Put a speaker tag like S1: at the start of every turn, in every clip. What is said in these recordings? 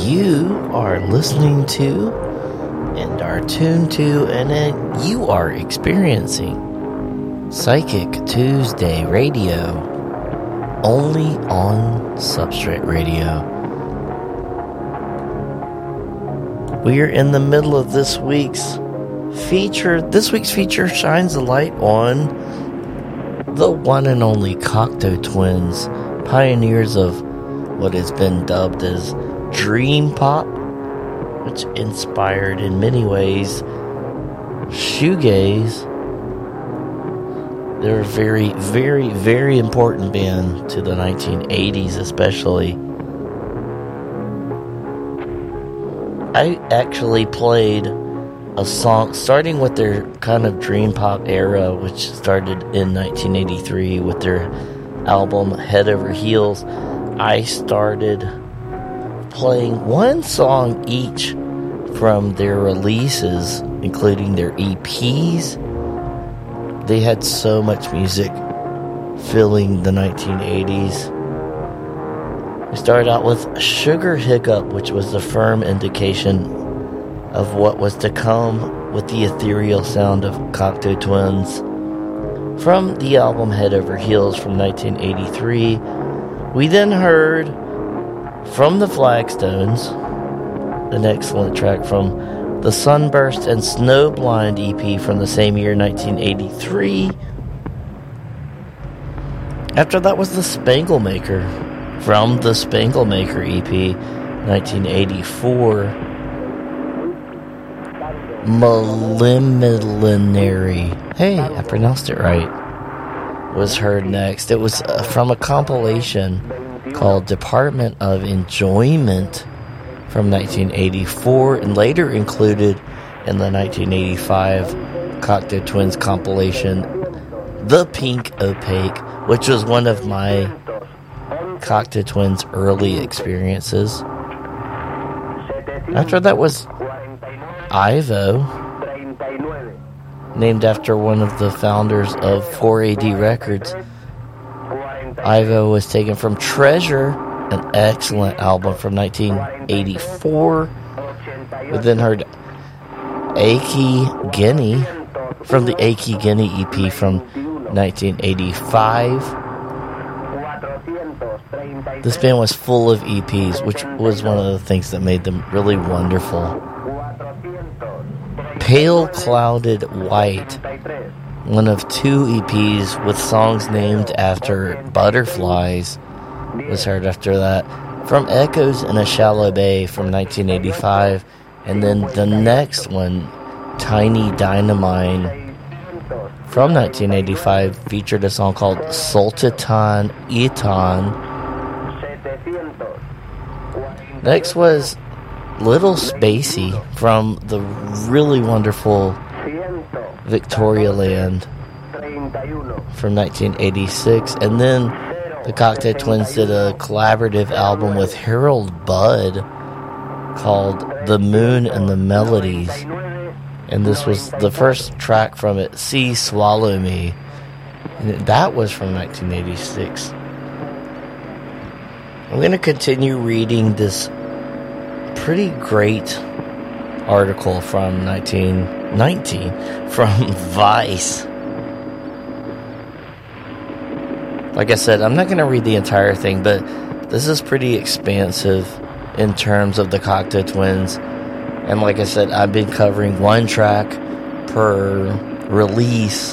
S1: you are listening to and are tuned to and you are experiencing Psychic Tuesday Radio, only on Substrate Radio. We are in the middle of this week's feature. This week's feature shines a light on the one and only Cocteau Twins, pioneers of what has been dubbed as Dream Pop, which inspired in many ways shoegaze. They're a very, very, very important band to the 1980s especially. I actually played a song starting with their kind of dream pop era, which started in 1983 with their album Head Over Heels. I started playing one song each from their releases, including their EPs. They had so much music filling the 1980s. We started out with Sugar Hiccup, which was the firm indication of what was to come with the ethereal sound of Cocteau Twins. From the album Head Over Heels from 1983, we then heard From the Flagstones, an excellent track from the Sunburst and Snowblind EP from the same year, 1983. After that was the Spanglemaker from the Spanglemaker EP, 1984. Preliminary, hey, I pronounced it right, was heard next. It was from a compilation called Department of Enjoyment from 1984 and later included in the 1985 Cocteau Twins compilation The Pink Opaque, which was one of my Cocteau Twins early experiences. After that was Ivo, named after one of the founders of 4AD Records. Ivo was taken from Treasure, an excellent album from 1984. We then heard Aki Guinea from the Aki Guinea EP from 1985. This band was full of EPs, which was one of the things that made them really wonderful. Pale Clouded White, one of two EPs with songs named after butterflies, was heard after that. From Echoes in a Shallow Bay from 1985, and then the next one, Tiny Dynamine from 1985, featured a song called Sultan Itan. Next was Little Spacey from the really wonderful Victoria Land from 1986, and then the Cocteau Twins did a collaborative album with Harold Budd called The Moon and the Melodies, and this was the first track from it, Sea Swallow Me, and that was from 1986. I'm going to continue reading this pretty great article from 1919 from Vice. Like I said, I'm not going to read the entire thing, but this is pretty expansive in terms of the Cocteau Twins. And like I said, I've been covering one track per release,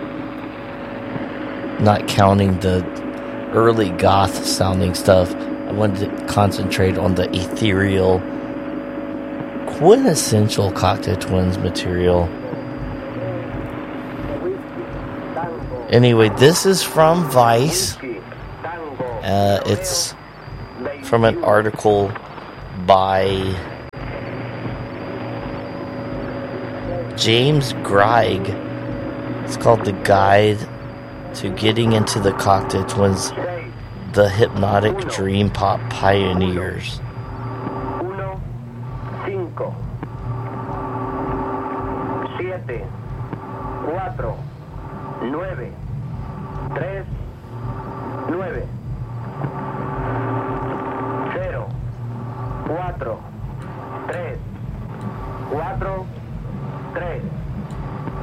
S1: not counting the early goth sounding stuff. I wanted to concentrate on the ethereal, quintessential Cocteau Twins material. Anyway, this is from Vice. It's from an article by James Greig. It's called The Guide to Getting into the Cocteau Twins, the Hypnotic Dream Pop Pioneers.
S2: 4, 3, 2, 1, 0, 4, 3, 4, 3,